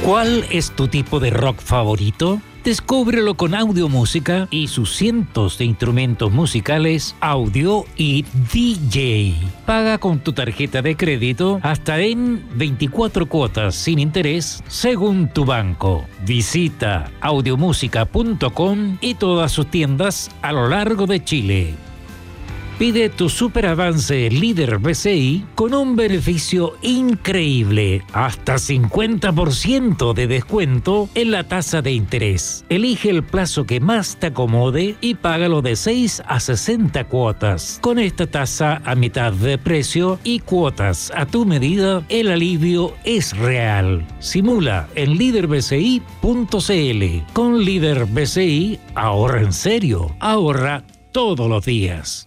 ¿Cuál es tu tipo de rock favorito? Descúbrelo con Audiomúsica y sus cientos de instrumentos musicales, audio y DJ. Paga con tu tarjeta de crédito hasta en 24 cuotas sin interés según tu banco. Visita audiomusica.com y todas sus tiendas a lo largo de Chile. Pide tu super avance líder BCI con un beneficio increíble, hasta 50% de descuento en la tasa de interés. Elige el plazo que más te acomode y págalo de 6 a 60 cuotas. Con esta tasa a mitad de precio y cuotas a tu medida, el alivio es real. Simula en liderbci.cl. Con Líder BCI, ahorra en serio, ahorra todos los días.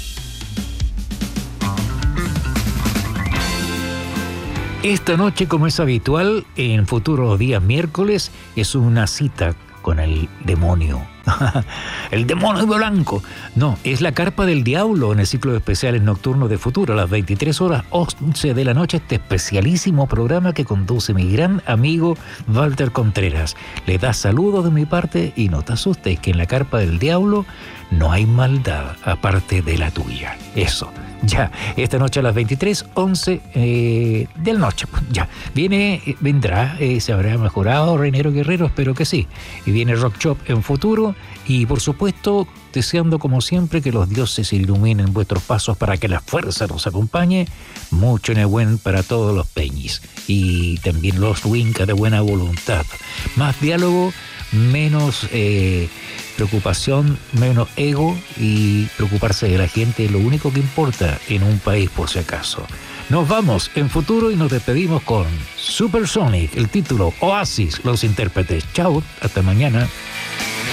Esta noche, como es habitual, en futuros días miércoles, es una cita con el demonio. El demonio blanco. No, es la carpa del diablo en el ciclo de especiales nocturnos de Futuro a las 23:11 de la noche. Este especialísimo programa que conduce mi gran amigo Walter Contreras. Le da saludos de mi parte y no te asustes que en la carpa del diablo no hay maldad aparte de la tuya. Eso. Ya, esta noche a las 23:11 de la noche. Ya, vendrá, se habrá mejorado Reinero Guerrero, espero que sí. Y viene Rock Shop en Futuro. Y por supuesto, deseando como siempre que los dioses iluminen vuestros pasos para que la fuerza nos acompañe. Mucho Nehuen para todos los peñis. Y también los Winca de buena voluntad. Más diálogo, menos preocupación, menos ego y preocuparse de la gente es lo único que importa en un país por si acaso. Nos vamos en Futuro y nos despedimos con Supersonic, el título Oasis, los intérpretes. Chao, hasta mañana.